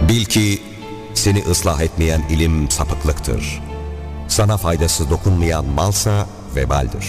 Bil ki seni ıslah etmeyen ilim sapıklıktır. Sana faydası dokunmayan malsa vebaldir.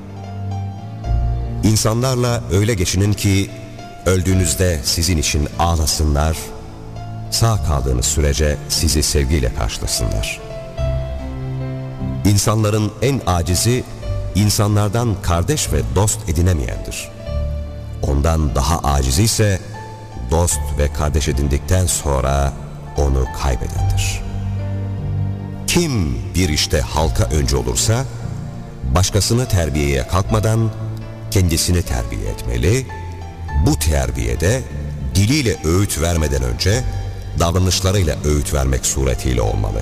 İnsanlarla öyle geçinin ki öldüğünüzde sizin için ağlasınlar, sağ kaldığınız sürece sizi sevgiyle karşılasınlar. İnsanların en acizi, insanlardan kardeş ve dost edinemeyendir. Ondan daha acizi ise, dost ve kardeş edindikten sonra onu kaybedendir. Kim bir işte halka önce olursa, başkasını terbiyeye kalkmadan kendisini terbiye etmeli, bu terbiyede diliyle öğüt vermeden önce davranışlarıyla öğüt vermek suretiyle olmalı.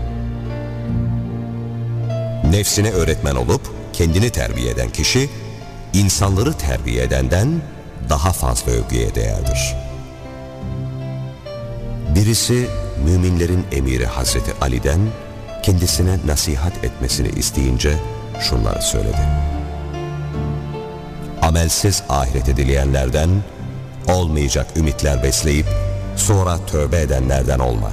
Nefsine öğretmen olup kendini terbiye eden kişi, insanları terbiye edenden daha fazla övgüye değerdir. Birisi müminlerin emiri Hazreti Ali'den kendisine nasihat etmesini isteyince şunları söyledi: amelsiz ahirete dileyenlerden, olmayacak ümitler besleyip sonra tövbe edenlerden olma.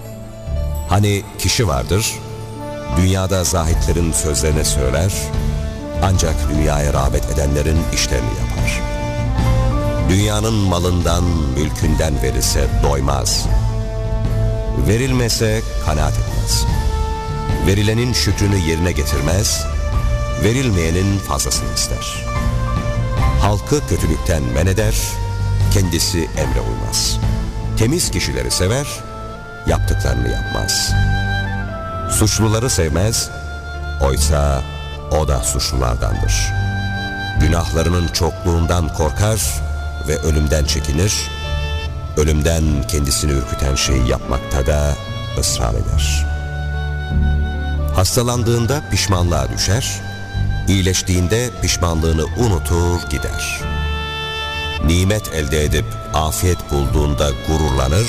Hani kişi vardır, dünyada zahitlerin sözlerine söyler, ancak dünyaya rağbet edenlerin işlerini yapar. Dünyanın malından, mülkünden verilse doymaz. Verilmese kanaat etmez. Verilenin şükrünü yerine getirmez, verilmeyenin fazlasını ister. Halkı kötülükten men eder, kendisi emre uymaz. Temiz kişileri sever, yaptıklarını yapmaz. Suçluları sevmez, oysa o da suçlulardandır. Günahlarının çokluğundan korkar ve ölümden çekinir, ölümden kendisini ürküten şeyi yapmakta da ısrar eder. Hastalandığında pişmanlığa düşer, iyileştiğinde pişmanlığını unutur gider. Nimet elde edip afiyet bulduğunda gururlanır,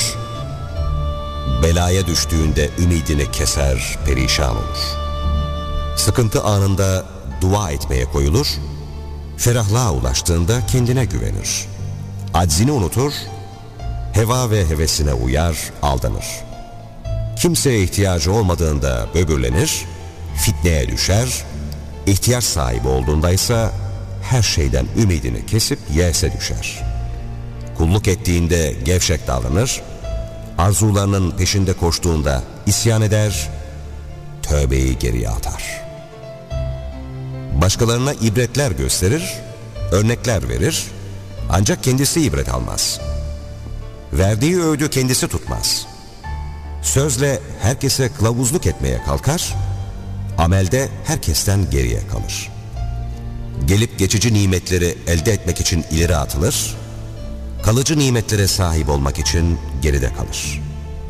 belaya düştüğünde ümidini keser, perişan olur. Sıkıntı anında dua etmeye koyulur, ferahlığa ulaştığında kendine güvenir. Aczini unutur, heva ve hevesine uyar, aldanır. Kimseye ihtiyacı olmadığında böbürlenir, fitneye düşer, ihtiyaç sahibi olduğundaysa her şeyden ümidini kesip yese düşer. Kulluk ettiğinde gevşek davranır, arzularının peşinde koştuğunda isyan eder, tövbeyi geriye atar. Başkalarına ibretler gösterir, örnekler verir, ancak kendisi ibret almaz. Verdiği öğüdü kendisi tutmaz. Sözle herkese kılavuzluk etmeye kalkar, amelde herkesten geriye kalır. Gelip geçici nimetleri elde etmek için ileri atılır, kalıcı nimetlere sahip olmak için geride kalır.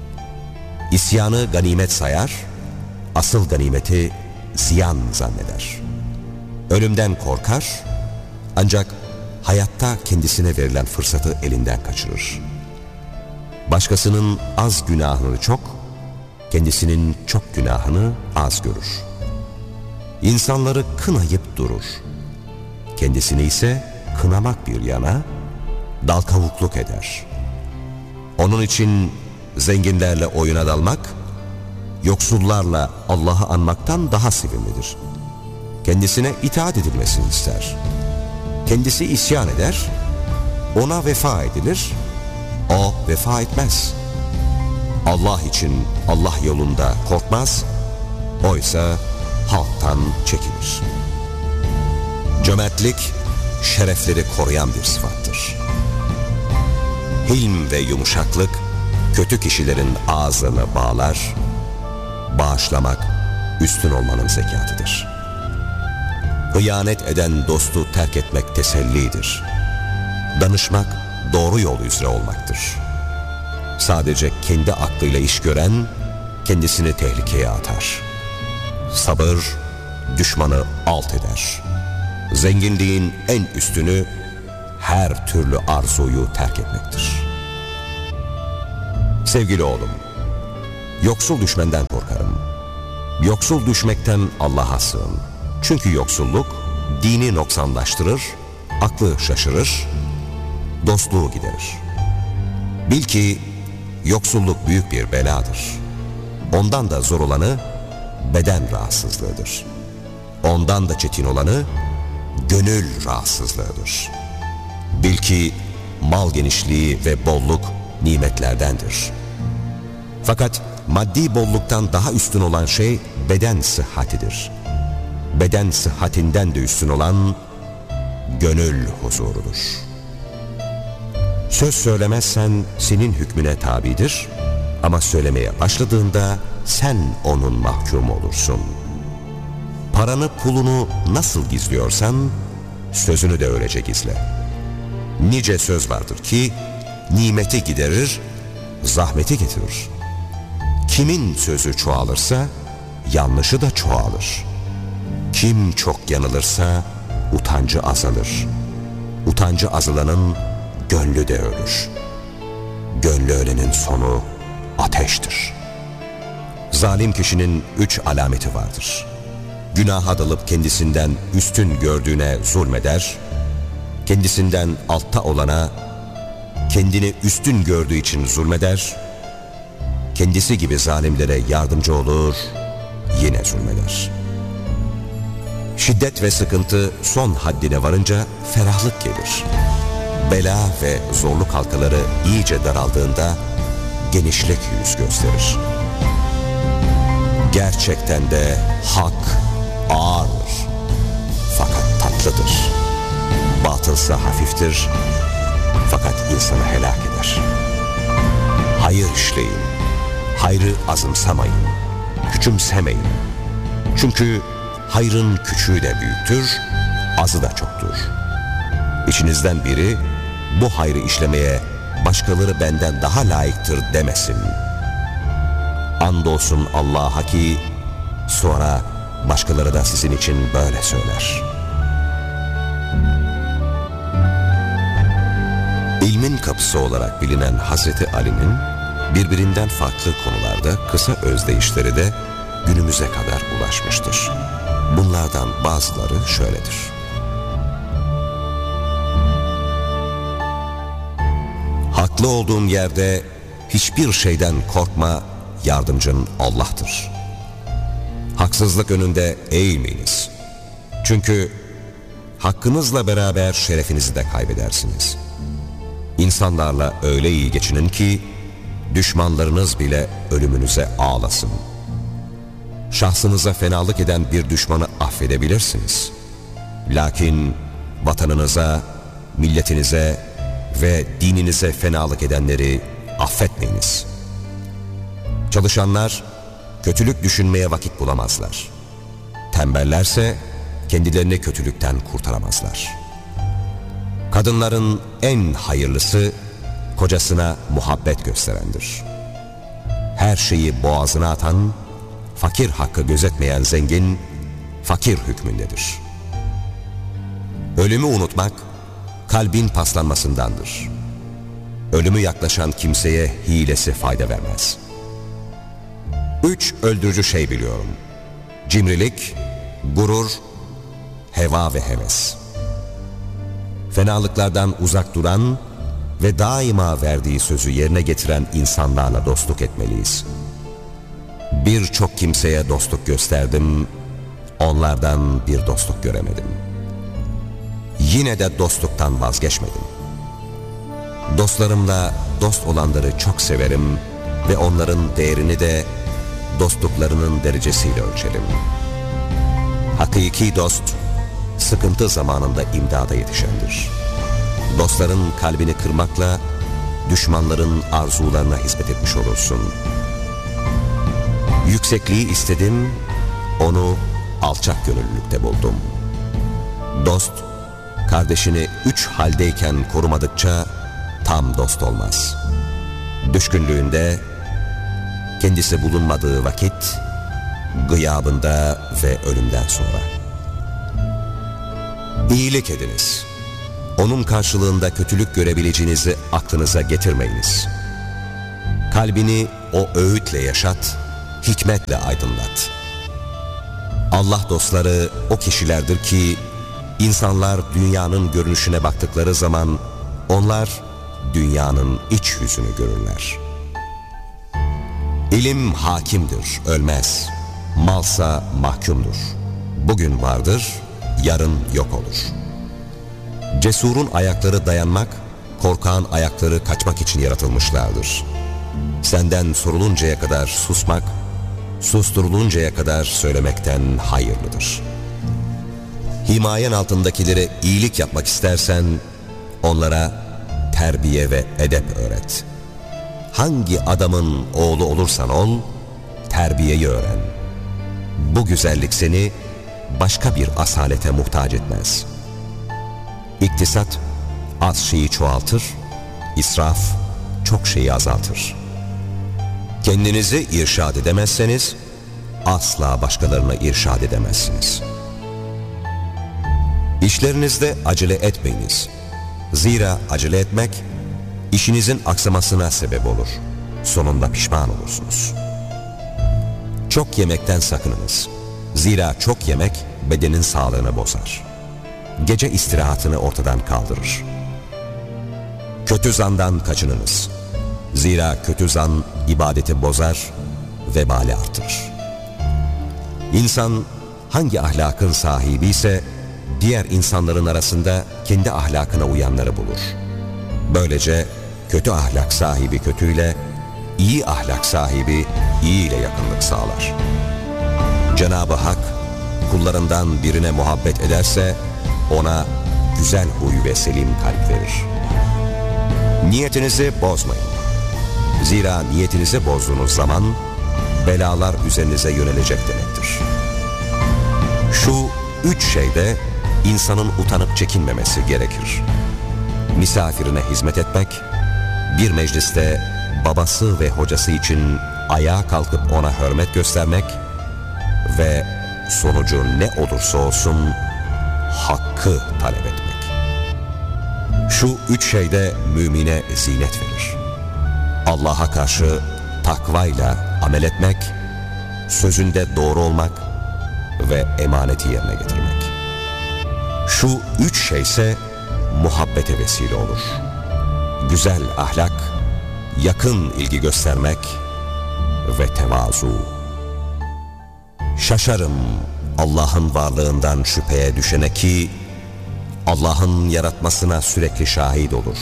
İsyanı ganimet sayar, asıl ganimeti ziyan zanneder. Ölümden korkar, ancak hayatta kendisine verilen fırsatı elinden kaçırır. Başkasının az günahını çok, kendisinin çok günahını az görür. İnsanları kınayıp durur. Kendisini ise kınamak bir yana, dal kavukluk eder. Onun için zenginlerle oyuna dalmak, yoksullarla Allah'ı anmaktan daha sevimlidir. Kendisine itaat edilmesini ister. Kendisi isyan eder, ona vefa edilir, o vefa etmez. Allah için Allah yolunda korkmaz, oysa halktan çekilir. Cömertlik, şerefleri koruyan bir sıfattır. Hilm ve yumuşaklık, kötü kişilerin ağzını bağlar, bağışlamak, üstün olmanın zekatıdır. Hıyanet eden dostu terk etmek tesellidir. Danışmak, doğru yol üzere olmaktır. Sadece kendi aklıyla iş gören, kendisini tehlikeye atar. Sabır, düşmanı alt eder. Zenginliğin en üstünü, her türlü arzuyu terk etmektir. Sevgili oğlum, yoksul düşmenden korkarım. Yoksul düşmekten Allah'a sığın. Çünkü yoksulluk, dini noksanlaştırır, aklı şaşırır, dostluğu giderir. Bil ki yoksulluk büyük bir beladır. Ondan da zor olanı beden rahatsızlığıdır. Ondan da çetin olanı gönül rahatsızlığıdır. Bil ki mal genişliği ve bolluk nimetlerdendir. Fakat maddi bolluktan daha üstün olan şey beden sıhhatidir. Beden sıhhatinden de üstün olan gönül huzurudur. Söz söylemezsen senin hükmüne tabidir ama söylemeye başladığında sen onun mahkumu olursun. Paranı pulunu nasıl gizliyorsan sözünü de öylece gizle. Nice söz vardır ki nimeti giderir, zahmeti getirir. Kimin sözü çoğalırsa yanlışı da çoğalır. Kim çok yanılırsa utancı azalır. Utancı azalanın gönlü de ölür. Gönlü ölenin sonu ateştir. Zalim kişinin 3 alameti vardır. Günaha dalıp kendisinden üstün gördüğüne zulmeder, kendisinden altta olana kendini üstün gördüğü için zulmeder, kendisi gibi zalimlere yardımcı olur, yine zulmeder. Şiddet ve sıkıntı son haddine varınca ferahlık gelir. Bela ve zorluk halkaları iyice daraldığında genişlik yüz gösterir. Gerçekten de hak ağırdır, fakat tatlıdır. Batılsa hafiftir, fakat insanı helak eder. Hayır işleyin, hayrı azımsamayın, küçümsemeyin. Çünkü hayrın küçüğü de büyüktür, azı da çoktur. İçinizden biri bu hayrı işlemeye başkaları benden daha layıktır demesin. Andolsun Allah'a ki sonra başkaları da sizin için böyle söyler. İlmin kapısı olarak bilinen Hazreti Ali'nin birbirinden farklı konularda kısa özdeyişleri de günümüze kadar ulaşmıştır. Bunlardan bazıları şöyledir. Haklı olduğun yerde hiçbir şeyden korkma, yardımcın Allah'tır. Haksızlık önünde eğilmeyiniz. Çünkü hakkınızla beraber şerefinizi de kaybedersiniz. İnsanlarla öyle iyi geçinin ki düşmanlarınız bile ölümünüze ağlasın. Şahsınıza fenalık eden bir düşmanı affedebilirsiniz. Lakin vatanınıza, milletinize ve dininize fenalık edenleri affetmeyiniz. Çalışanlar kötülük düşünmeye vakit bulamazlar. Tembellerse kendilerini kötülükten kurtaramazlar. Kadınların en hayırlısı kocasına muhabbet gösterendir. Her şeyi boğazına atan, fakir hakkı gözetmeyen zengin, fakir hükmündedir. Ölümü unutmak, kalbin paslanmasındandır. Ölümü yaklaşan kimseye hilesi fayda vermez. 3 öldürücü şey biliyorum: cimrilik, gurur, heva ve heves. Fenalıklardan uzak duran ve daima verdiği sözü yerine getiren insanlarla dostluk etmeliyiz. Birçok kimseye dostluk gösterdim, onlardan bir dostluk göremedim. Yine de dostluktan vazgeçmedim. Dostlarımla dost olanları çok severim ve onların değerini de dostluklarının derecesiyle ölçerim. Hakiki dost, sıkıntı zamanında imdada yetişendir. Dostların kalbini kırmakla düşmanların arzularına hizmet etmiş olursun. Yüksekliği istedim, onu alçak gönüllülükte buldum. Dost, kardeşini 3 haldeyken korumadıkça tam dost olmaz. Düşkünlüğünde, kendisi bulunmadığı vakit, gıyabında ve ölümden sonra. İyilik ediniz. Onun karşılığında kötülük görebileceğinizi aklınıza getirmeyiniz. Kalbini o öğütle yaşat, hikmetle aydınlat. Allah dostları o kişilerdir ki, insanlar dünyanın görünüşüne baktıkları zaman, onlar dünyanın iç yüzünü görürler. İlim hakimdir, ölmez. Malsa mahkumdur. Bugün vardır, yarın yok olur. Cesurun ayakları dayanmak, korkağın ayakları kaçmak için yaratılmışlardır. Senden soruluncaya kadar susmak, susturuluncaya kadar söylemekten hayırlıdır. Himayen altındakilere iyilik yapmak istersen, onlara terbiye ve edep öğret. Hangi adamın oğlu olursan ol, terbiyeyi öğren. Bu güzellik seni başka bir asalete muhtaç etmez. İktisat az şeyi çoğaltır, israf çok şeyi azaltır. Kendinizi irşad edemezseniz, asla başkalarına irşad edemezsiniz. İşlerinizde acele etmeyiniz. Zira acele etmek, işinizin aksamasına sebep olur. Sonunda pişman olursunuz. Çok yemekten sakınınız. Zira çok yemek bedenin sağlığını bozar. Gece istirahatını ortadan kaldırır. Kötü zandan kaçınınız. Zira kötü zan ibadeti bozar, vebali artırır. İnsan hangi ahlakın sahibi ise diğer insanların arasında kendi ahlakına uyanları bulur. Böylece kötü ahlak sahibi kötüyle, iyi ahlak sahibi iyi ile yakınlık sağlar. Cenab-ı Hak kullarından birine muhabbet ederse ona güzel huy ve selim kalp verir. Niyetinizi bozmayın. Zira niyetinizi bozduğunuz zaman belalar üzerinize yönelecek demektir. Şu 3 şeyde insanın utanıp çekinmemesi gerekir. Misafirine hizmet etmek, bir mecliste babası ve hocası için ayağa kalkıp ona hürmet göstermek ve sonucu ne olursa olsun hakkı talep etmek. Şu 3 şeyde mümine zinet verir. Allah'a karşı takvayla amel etmek, sözünde doğru olmak ve emaneti yerine getirmek. Şu 3 şey ise muhabbete vesile olur. Güzel ahlak, yakın ilgi göstermek ve tevazu. Şaşarım Allah'ın varlığından şüpheye düşene ki Allah'ın yaratmasına sürekli şahit olur.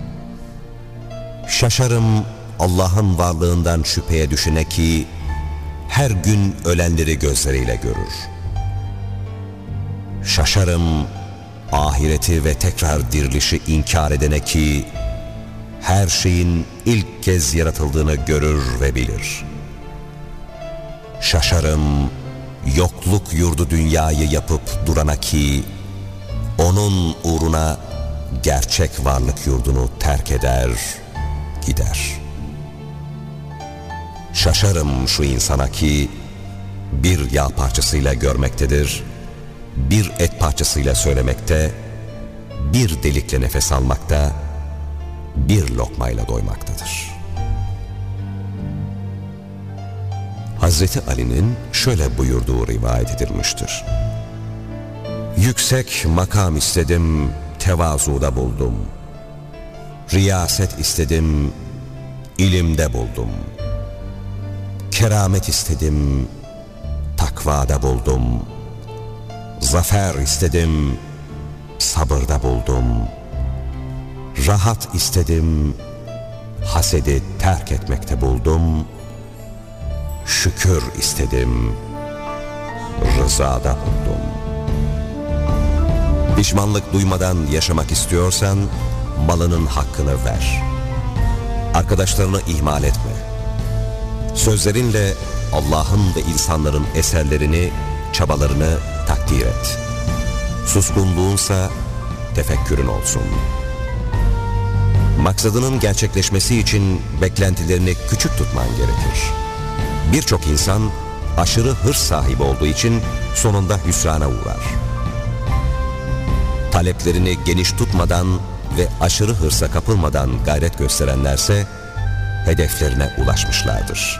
Şaşarım Allah'ın varlığından şüpheye düşene ki her gün ölenleri gözleriyle görür. Şaşarım ahireti ve tekrar dirilişi inkar edene ki her şeyin ilk kez yaratıldığını görür ve bilir. Şaşarım yokluk yurdu dünyayı yapıp durana ki onun uğruna gerçek varlık yurdunu terk eder, gider. Şaşarım şu insana ki bir yağ parçasıyla görmektedir, bir et parçasıyla söylemekte, bir delikle nefes almakta, bir lokmayla doymaktadır. Hazreti Ali'nin şöyle buyurduğu rivayet edilmiştir. Yüksek makam istedim, tevazuda buldum. Riyaset istedim, ilimde buldum. Keramet istedim, takvada buldum. Zafer istedim, sabırda buldum. Rahat istedim, hasedi terk etmekte buldum. Şükür istedim, rızada buldum. Pişmanlık duymadan yaşamak istiyorsan malının hakkını ver. Arkadaşlarını ihmal etme. Sözlerinle Allah'ın ve insanların eserlerini, çabalarını takdir et. Suskunluğunsa tefekkürün olsun. Maksadının gerçekleşmesi için beklentilerini küçük tutman gerekir. Birçok insan aşırı hırs sahibi olduğu için sonunda hüsrana uğrar. Taleplerini geniş tutmadan ve aşırı hırsa kapılmadan gayret gösterenlerse hedeflerine ulaşmışlardır.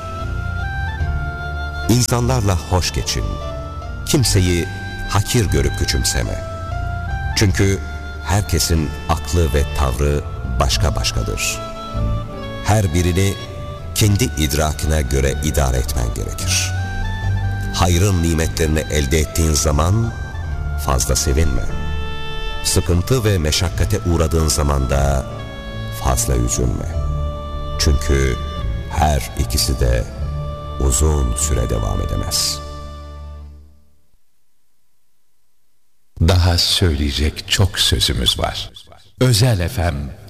İnsanlarla hoş geçin. Kimseyi hakir görüp küçümseme. Çünkü herkesin aklı ve tavrı başka başkadır. Her birini kendi idrakine göre idare etmen gerekir. Hayrın nimetlerini elde ettiğin zaman fazla sevinme. Sıkıntı ve meşakkate uğradığın zaman da fazla üzülme. Çünkü her ikisi de uzun süre devam edemez. Daha söyleyecek çok sözümüz var. Özel FM